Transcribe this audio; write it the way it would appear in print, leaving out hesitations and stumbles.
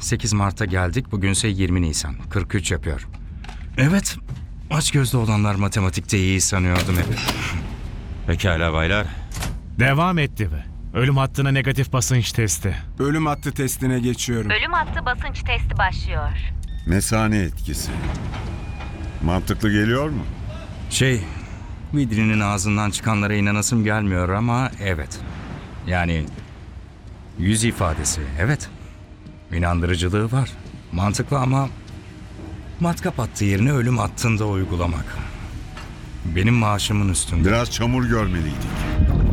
8 Mart'a geldik. Bugünse 20 Nisan. 43 yapıyor. Evet. Açgözlü olanlar matematikte iyi sanıyordum hep. Pekala baylar. Devam etti mi? Ölüm hattına negatif basınç testi. Ölüm hattı testine geçiyorum. Ölüm hattı basınç testi başlıyor. Mesane etkisi. Mantıklı geliyor mu? Vidri'nin ağzından çıkanlara inanasım gelmiyor ama evet. Yani yüz ifadesi, evet. İnandırıcılığı var. Mantıklı ama matkap hattı yerine ölüm hattında uygulamak. Benim maaşımın üstünde. Biraz çamur görmeliydik.